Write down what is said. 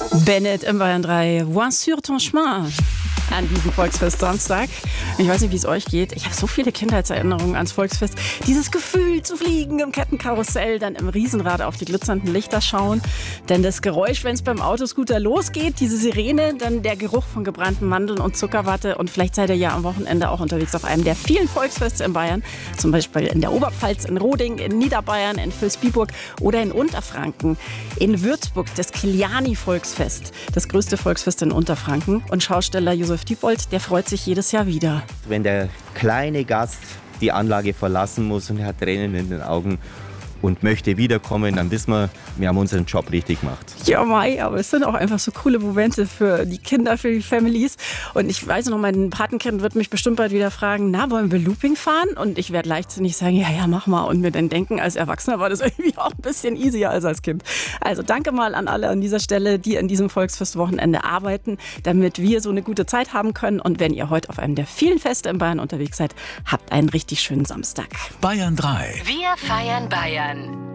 Bennett im Bayern 3, Voix sur ton chemin an diesem Volksfest Samstag. Ich weiß nicht, wie es euch geht. Ich habe so viele Kindheitserinnerungen ans Volksfest. Dieses Gefühl zu fliegen im Kettenkarussell, dann im Riesenrad auf die glitzernden Lichter schauen. Dann das Geräusch, wenn es beim Autoscooter losgeht, diese Sirene, dann der Geruch von gebrannten Mandeln und Zuckerwatte. Und vielleicht seid ihr ja am Wochenende auch unterwegs auf einem der vielen Volksfeste in Bayern. Zum Beispiel in der Oberpfalz, in Roding, in Niederbayern, in Vilsbiburg oder in Unterfranken. In Würzburg das Kiliani-Volksfest, das größte Volksfest in Unterfranken. Und Schausteller Josef Diebold, der freut sich jedes Jahr wieder. Wenn der kleine Gast die Anlage verlassen muss und er hat Tränen in den Augen und möchte wiederkommen, dann wissen wir haben unseren Job richtig gemacht. Ja, Mai, aber es sind auch einfach so coole Momente für die Kinder, für die Families. Und ich weiß noch, mein Patenkind wird mich bestimmt bald wieder fragen, na, wollen wir Looping fahren? Und ich werde leichtsinnig sagen, ja, mach mal. Und mir dann denken, als Erwachsener war das irgendwie auch ein bisschen easier als Kind. Also danke mal an alle an dieser Stelle, die an diesem Volksfestwochenende arbeiten, damit wir so eine gute Zeit haben können. Und wenn ihr heute auf einem der vielen Feste in Bayern unterwegs seid, habt einen richtig schönen Samstag. Bayern 3. Wir feiern Bayern.